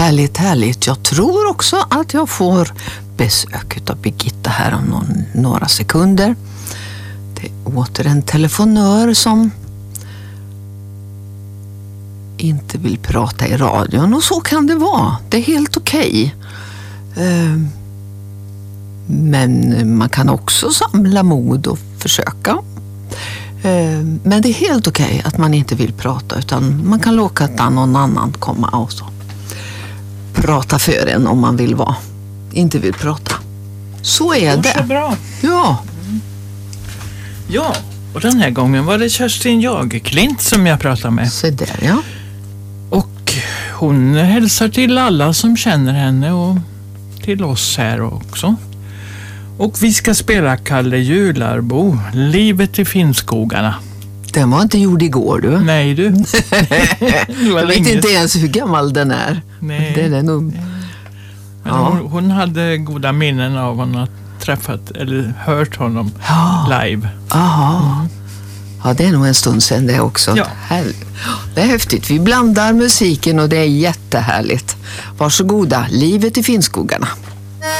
Härligt, härligt. Jag tror också att jag får besök av Birgitta här om några sekunder. Det är åter en telefonör som inte vill prata i radion, och så kan det vara. Det är helt okej. Men man kan också samla mod och försöka. Men det är helt okej att man inte vill prata, utan man kan låta någon annan komma och så prata för en om man inte vill prata. Så är det. Så bra. Ja. Ja, och den här gången var det Kerstin Jagerklint som jag pratade med. Så där, ja. Och hon hälsar till alla som känner henne och till oss här också. Och vi ska spela Kalle Jularbo, Livet i Finnskogarna. Den var inte gjord igår, du. Nej, du. Jag vet inte ens hur gammal den är. Nej. Den är nog... Men hon hade goda minnen av honom, träffat eller hört honom live. Aha. Ja, det är nog en stund sedan det också. Ja. Det är häftigt. Vi blandar musiken och det är jättehärligt. Varsågoda, Livet i Finnskogarna.